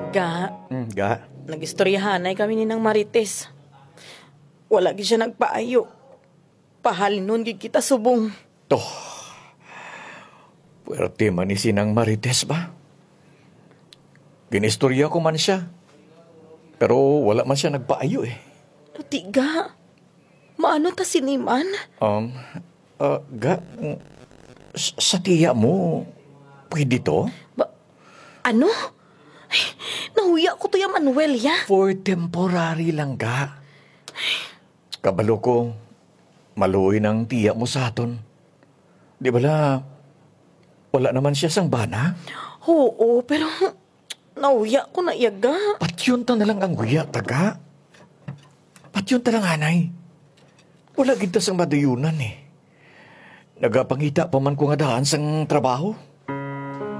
Ga, Ga? nagistoryahanay kami ni nang Marites. Wala gid siya nagpaayo. Pahalin gid kita subong. To. Puwerte man ni Sinang Marites ba? Ginistorya ko man siya. Pero wala man siya nagpaayo eh. Tiga, maano ta siniman? Ga, sa tiya mo, pwede to? Ano? Ay, nahuya ko to yung Manuel, ya. For temporary lang, ga. Kabalo ko, maluoy ng tiya mo sa aton. Di bala, wala naman siya sang bana? Oo, pero nahuya ko na iyaga. Patyunta na lang ang guya, taga. Patyunta lang, anay. Wala ginta sang madayunan eh. Nagapangita pa man ko nga daan sang trabaho.